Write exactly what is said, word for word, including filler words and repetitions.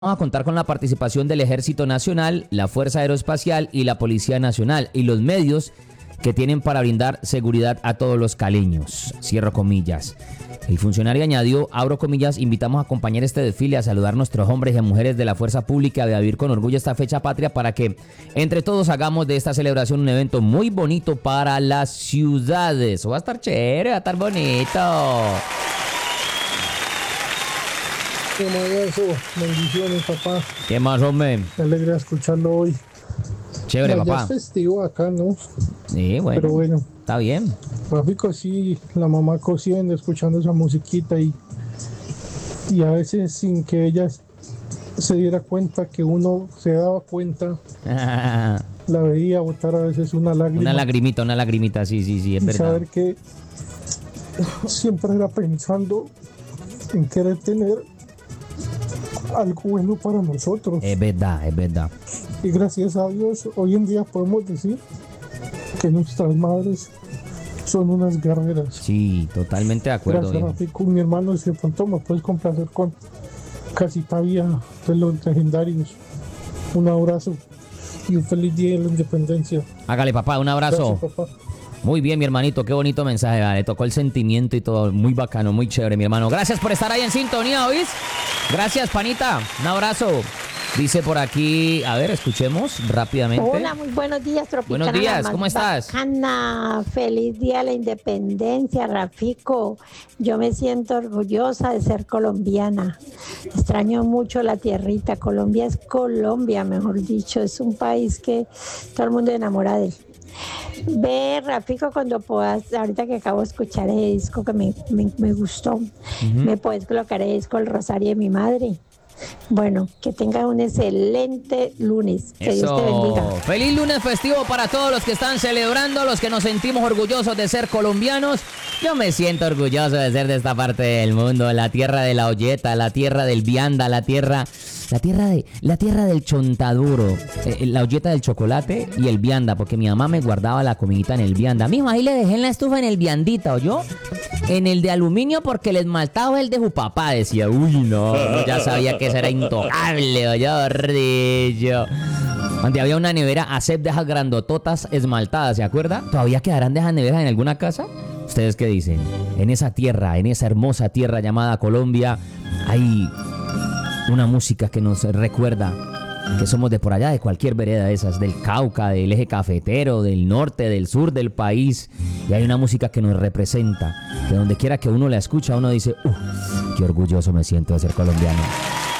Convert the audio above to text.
Vamos a contar con la participación del Ejército Nacional, la Fuerza Aeroespacial y la Policía Nacional y los medios que tienen para brindar seguridad a todos los caleños. Cierro comillas. El funcionario añadió, abro comillas, invitamos a acompañar este desfile, a saludar a nuestros hombres y mujeres de la fuerza pública, a vivir con orgullo esta fecha patria para que entre todos hagamos de esta celebración un evento muy bonito para las ciudades. Va a estar chévere, va a estar bonito. Qué maravilloso, bendiciones, papá. ¿Qué más, hombre? Me alegra escucharlo hoy. Chévere, No, ya papá. es festivo acá, ¿no? Sí, bueno. Pero bueno, Está bien. Rafico, sí, la mamá cosiendo, escuchando esa musiquita y, y a veces sin que ella se diera cuenta que uno se daba cuenta, la veía botar a veces una lágrima. Una lagrimita, una lagrimita, sí, sí, sí, es y verdad. saber que siempre era pensando en querer tener algo bueno para nosotros. Es verdad, es verdad. Y gracias a Dios, hoy en día podemos decir que nuestras madres son unas guerreras. Sí, totalmente de acuerdo. Gracias, Rafico, mi hermano, si de pronto me puedes complacer con Casita Vía de los legendarios. Un abrazo y un feliz día de la independencia. Hágale, papá, un abrazo. Gracias, papá. Muy bien, mi hermanito, qué bonito mensaje, vale. Tocó el sentimiento y todo, muy bacano, muy chévere, mi hermano. Gracias por estar ahí en sintonía, ¿oís? Gracias, panita, un abrazo. Dice por aquí, a ver, escuchemos rápidamente. Hola, muy buenos días, Tropicana. Buenos días, la más ¿cómo estás? bacana. Feliz día de la independencia, Rafico. Yo me siento orgullosa de ser colombiana. Extraño mucho la tierrita. Colombia es Colombia, mejor dicho. Es un país que todo el mundo enamora de él. Ve, Rafico, cuando puedas, ahorita que acabo de escuchar ese disco que me, me, me gustó, uh-huh. me puedes colocar el disco El Rosario de mi madre. Bueno, que tengan un excelente lunes. Que Eso. Dios te bendiga. Feliz lunes festivo para todos los que están celebrando, los que nos sentimos orgullosos de ser colombianos. Yo me siento orgulloso de ser de esta parte del mundo, la tierra de la olleta, la tierra del vianda, la tierra... La tierra, de, la tierra del chontaduro, eh, la olleta del chocolate y el vianda, porque mi mamá me guardaba la comidita en el vianda. Mijo, ahí le dejé en la estufa en el viandita, ¿oyó? En el de aluminio porque el esmaltado es el de su papá. Decía, uy, no, ya sabía que eso era intocable, ¿oyó? Rillo. Donde había una nevera asep de esas grandototas esmaltadas, ¿se acuerda? ¿Todavía quedarán de esas neveras en alguna casa? ¿Ustedes qué dicen? En esa tierra, en esa hermosa tierra llamada Colombia, hay... una música que nos recuerda que somos de por allá, de cualquier vereda de esas, del Cauca, del eje cafetero, del norte, del sur del país. Y hay una música que nos representa, que donde quiera que uno la escucha, uno dice, ¡uh! ¡Qué orgulloso me siento de ser colombiano!